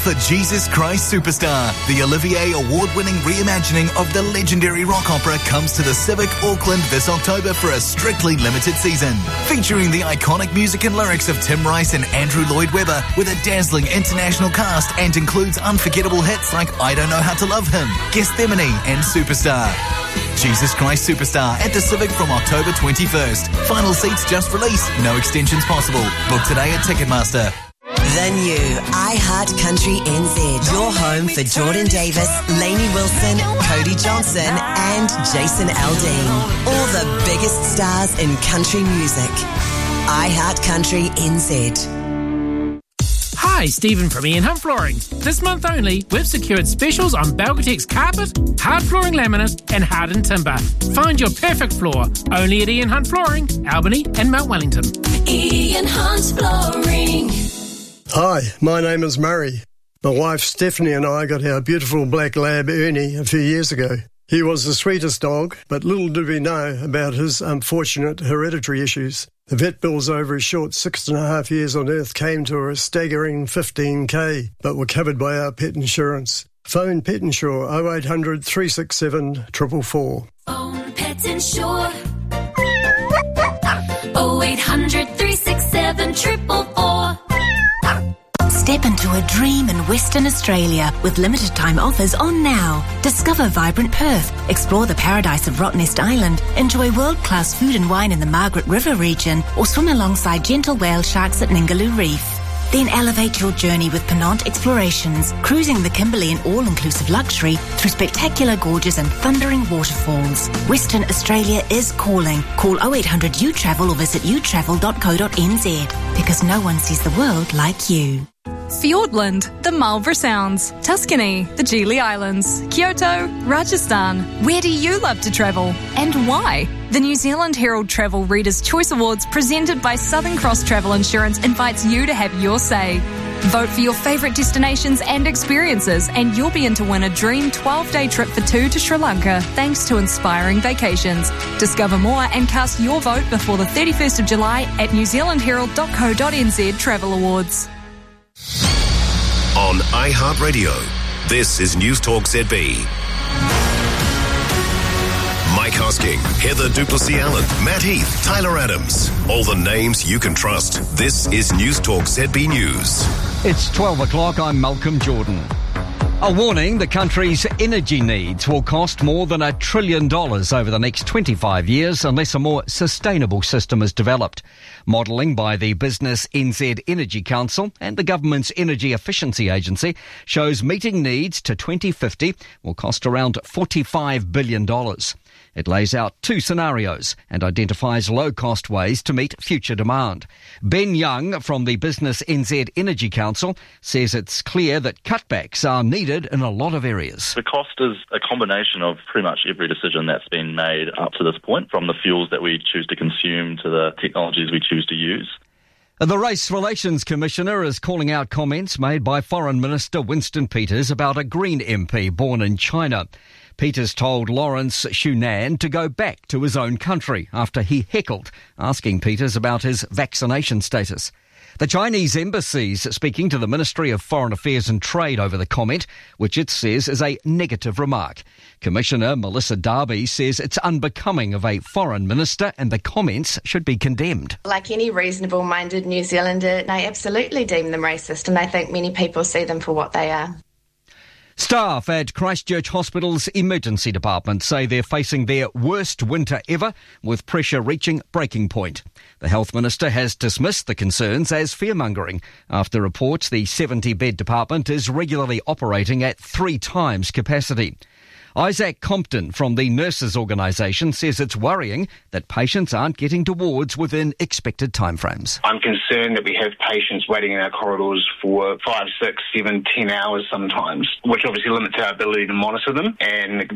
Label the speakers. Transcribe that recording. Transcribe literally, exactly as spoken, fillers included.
Speaker 1: for Jesus Christ Superstar. The Olivier Award-winning reimagining of the legendary rock opera comes to the Civic Auckland this October for a strictly limited season. Featuring the iconic music and lyrics of Tim Rice and Andrew Lloyd Webber with a dazzling international cast and includes unforgettable hits like I Don't Know How to Love Him, Gethsemane and Superstar. Jesus Christ Superstar at the Civic from October twenty-first. Final seats just released. No extensions possible. Book today at Ticketmaster.
Speaker 2: The new iHeart Country N Z. Your home for Jordan Davis, Lainey Wilson, Cody Johnson and Jason Aldean. All the biggest stars in country music. iHeart Country N Z.
Speaker 3: Hi, Stephen from Ian Hunt Flooring. This month only, we've secured specials on Belgatex carpet, hard flooring laminate and hardened timber. Find your perfect floor only at Ian Hunt Flooring, Albany and Mount Wellington.
Speaker 4: Ian Hunt Flooring.
Speaker 5: Hi, my name is Murray. My wife Stephanie and I got our beautiful black lab Ernie a few years ago. He was the sweetest dog, but little did we know about his unfortunate hereditary issues. The vet bills over his short six and a half years on Earth came to a staggering fifteen K, but were covered by our pet insurance. Phone Pet Insure oh eight hundred, three six seven, four four four.
Speaker 4: Phone Pet Insure oh eight hundred, three six seven, four four four.
Speaker 6: Step into a dream in Western Australia with limited time offers on now. Discover vibrant Perth, explore the paradise of Rottnest Island, enjoy world-class food and wine in the Margaret River region, or swim alongside gentle whale sharks at Ningaloo Reef. Then elevate your journey with Penant Explorations, cruising the Kimberley in all-inclusive luxury through spectacular gorges and thundering waterfalls. Western Australia is calling. Call oh eight hundred U Travel or visit u travel dot co dot n z because no one sees the world like you.
Speaker 7: Fiordland, the Marlborough Sounds, Tuscany, the Gili Islands, Kyoto, Rajasthan. Where do you love to travel and why? The New Zealand Herald Travel Readers' Choice Awards presented by Southern Cross Travel Insurance invites you to have your say. Vote for your favourite destinations and experiences and you'll be in to win a dream twelve-day trip for two to Sri Lanka thanks to Inspiring Vacations. Discover more and cast your vote before the thirty-first of July at new zealand herald dot co dot n z Travel Awards.
Speaker 8: On iHeartRadio, this is News Talk Z B. Mike Hosking, Heather Duplessis-Allen, Matt Heath, Tyler Adams. All the names you can trust. This is News Talk Z B News.
Speaker 9: It's twelve o'clock. I'm Malcolm Jordan. A warning, the country's energy needs will cost more than a trillion dollars over the next twenty-five years unless a more sustainable system is developed. Modelling by the Business N Z Energy Council and the government's Energy Efficiency Agency shows meeting needs to twenty fifty will cost around forty-five billion dollars. It lays out two scenarios and identifies low-cost ways to meet future demand. Ben Young from the Business N Z Energy Council says it's clear that cutbacks are needed in a lot of areas.
Speaker 10: The cost is a combination of pretty much every decision that's been made up to this point, from the fuels that we choose to consume to the technologies we choose to use.
Speaker 9: The Race Relations Commissioner is calling out comments made by Foreign Minister Winston Peters about a Green M P born in China. Peters told Lawrence Shunan to go back to his own country after he heckled, asking Peters about his vaccination status. The Chinese embassy's speaking to the Ministry of Foreign Affairs and Trade over the comment, which it says is a negative remark. Commissioner Melissa Darby says it's unbecoming of a foreign minister and the comments should be condemned.
Speaker 11: Like any reasonable-minded New Zealander, I absolutely deem them racist, and I think many people see them for what they are.
Speaker 9: Staff at Christchurch Hospital's emergency department say they're facing their worst winter ever, with pressure reaching breaking point. The Health Minister has dismissed the concerns as fearmongering after reports the seventy-bed department is regularly operating at three times capacity. Isaac Compton from the Nurses Organisation says it's worrying that patients aren't getting to wards within expected timeframes.
Speaker 12: I'm concerned that we have patients waiting in our corridors for five, six, seven, ten hours sometimes, which obviously limits our ability to monitor them, and